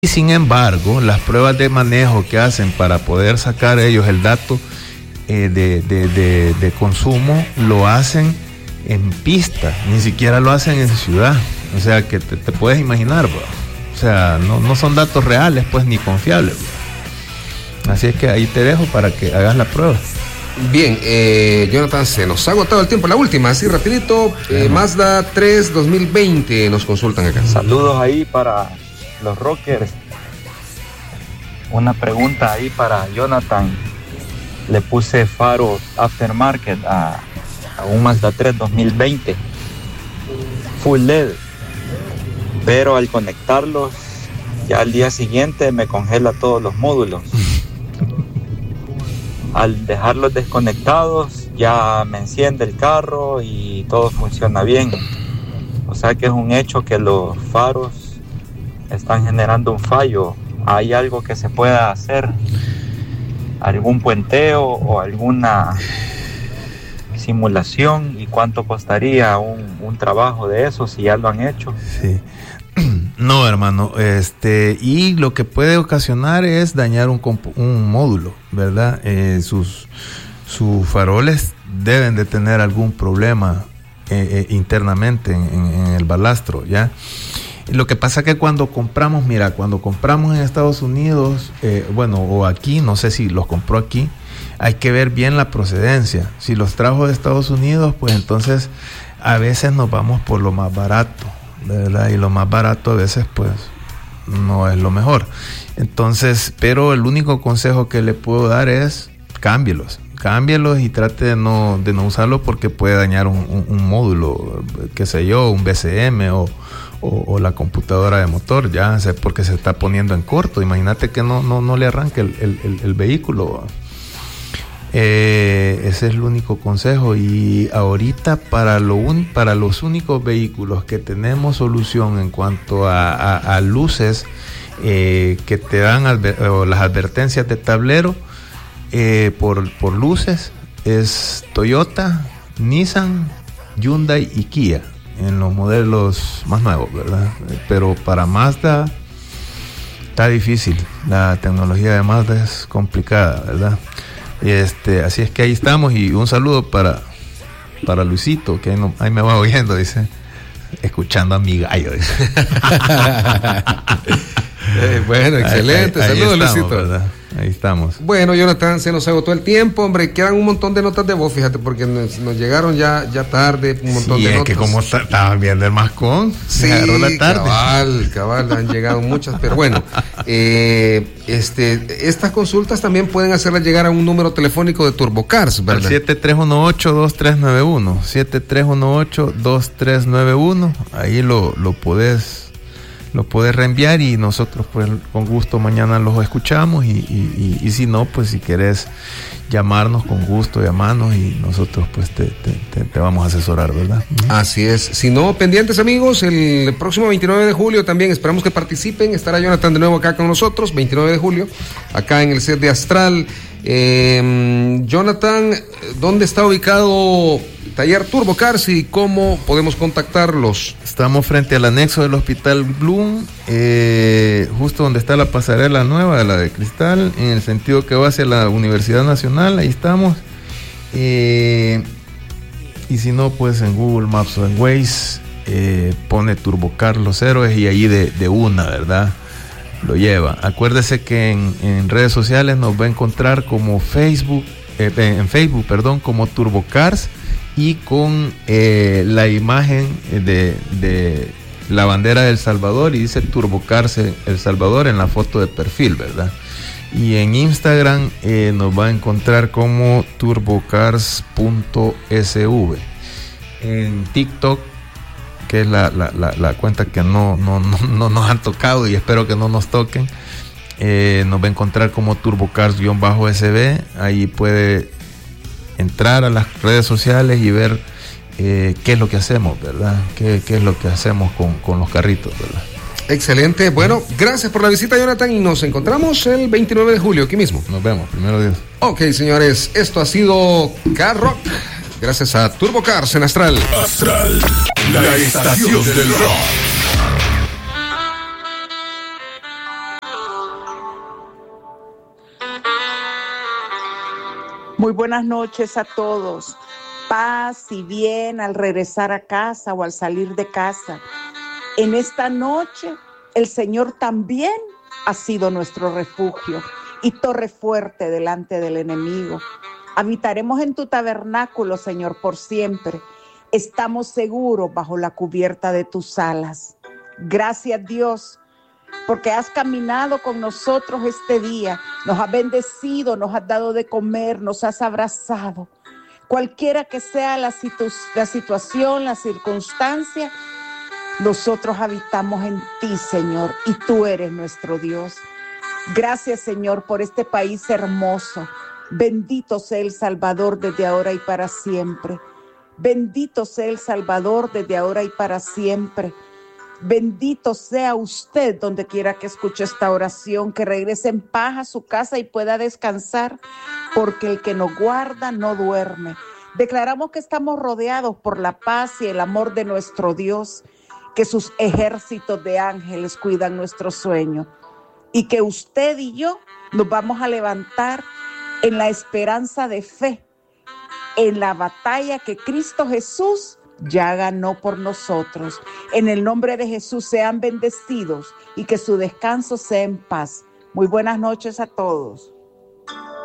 Y sin embargo, las pruebas de manejo que hacen para poder sacar ellos el dato de consumo, lo hacen en pista, ni siquiera lo hacen en ciudad. O sea que te puedes imaginar, bro. O sea, no son datos reales, pues, ni confiables, bro. Así es que ahí te dejo para que hagas la prueba. Bien, Jonathan, se nos ha agotado el tiempo. La última, así rapidito, Mazda 3 2020 nos consultan acá. Saludos ahí para los rockers. Una pregunta ahí para Jonathan. Le puse faros aftermarket a un Mazda 3 2020 full LED, pero al conectarlos ya al día siguiente me congela todos los módulos. Al dejarlos desconectados ya me enciende el carro y todo funciona bien. O sea que es un hecho que los faros están generando un fallo. ¿Hay algo que se pueda hacer? ¿Algún puenteo o alguna simulación? ¿Y cuánto costaría un trabajo de eso si ya lo han hecho? Sí. No, hermano, y lo que puede ocasionar es dañar un módulo, ¿verdad? Sus faroles deben de tener algún problema internamente en el balastro, ¿ya? Lo que pasa que cuando compramos en Estados Unidos, o aquí, no sé si los compró aquí, hay que ver bien la procedencia. Si los trajo de Estados Unidos, pues entonces a veces nos vamos por lo más barato, ¿verdad? Y lo más barato a veces pues no es lo mejor. Entonces, pero el único consejo que le puedo dar es cámbielos y trate de no usarlo porque puede dañar un módulo, qué sé yo, un BCM o la computadora de motor, ya sé, porque se está poniendo en corto. Imagínate que no le arranque el vehículo. Ese es el único consejo. Y ahorita para los únicos vehículos que tenemos solución en cuanto a luces que te dan las advertencias de tablero por luces es Toyota, Nissan, Hyundai y Kia en los modelos más nuevos, ¿verdad? Pero para Mazda está difícil. La tecnología de Mazda es complicada, ¿verdad? Así es que ahí estamos. Y un saludo para Luisito, que ahí me va oyendo, dice, escuchando a mi gallo, dice. Bueno, excelente. Saludos, Luisito. ¿Verdad? Ahí estamos. Bueno, Jonathan, se nos agotó el tiempo, hombre. Quedan un montón de notas de voz, fíjate, porque nos llegaron ya tarde un montón de notas. Sí, es que como estaban viendo el mascón, sí, agarró la tarde. Cabal, han llegado muchas, pero bueno, estas consultas también pueden hacerlas llegar a un número telefónico de TurboCars, ¿verdad? 7318-2391, 7318-2391, ahí lo podés reenviar y nosotros pues con gusto mañana los escuchamos y si no, pues si querés llamarnos, con gusto llamarnos y nosotros pues te vamos a asesorar, ¿verdad? Así es. Si no, pendientes, amigos, el próximo 29 de julio también esperamos que participen. Estará Jonathan de nuevo acá con nosotros, 29 de julio, acá en el set de Astral. Jonathan, ¿dónde está ubicado Taller TurboCars y cómo podemos contactarlos? Estamos frente al anexo del Hospital Bloom, justo donde está la pasarela nueva, la de cristal, en el sentido que va hacia la Universidad Nacional. Ahí estamos. Y si no, pues en Google Maps o en Waze pone TurboCars Los Héroes y ahí de una, ¿verdad?, lo lleva. Acuérdese que en redes sociales nos va a encontrar como en Facebook, como TurboCars y con la imagen de la bandera de El Salvador y dice TurboCars El Salvador en la foto de perfil, ¿verdad? Y en Instagram nos va a encontrar como turbocars.sv. En TikTok, que es la cuenta que no nos han tocado y espero que no nos toquen, nos va a encontrar como TurboCars-SB. Ahí puede entrar a las redes sociales y ver qué es lo que hacemos, ¿verdad? Qué es lo que hacemos con los carritos, ¿verdad? Excelente. Bueno, gracias por la visita, Jonathan, y nos encontramos el 29 de julio aquí mismo. Nos vemos, primero Dios. Ok, señores, esto ha sido Car Rock. Gracias a TurboCars en Astral. Astral, la estación del rock. Muy buenas noches a todos. Paz y bien al regresar a casa o al salir de casa. En esta noche, el Señor también ha sido nuestro refugio y torre fuerte delante del enemigo. Habitaremos en tu tabernáculo, Señor, por siempre. Estamos seguros bajo la cubierta de tus alas. Gracias, Dios, porque has caminado con nosotros este día, nos has bendecido, nos has dado de comer, nos has abrazado. Cualquiera que sea la situación, la circunstancia, nosotros habitamos en ti, Señor, y tú eres nuestro Dios. Gracias, Señor, por este país hermoso. Bendito sea el Salvador desde ahora y para siempre. Bendito sea el Salvador desde ahora y para siempre. Bendito sea usted donde quiera que escuche esta oración, que regrese en paz a su casa y pueda descansar, porque el que nos guarda no duerme. Declaramos que estamos rodeados por la paz y el amor de nuestro Dios, que sus ejércitos de ángeles cuidan nuestro sueño y que usted y yo nos vamos a levantar en la esperanza de fe, en la batalla que Cristo Jesús ya ganó por nosotros. En el nombre de Jesús sean bendecidos y que su descanso sea en paz. Muy buenas noches a todos.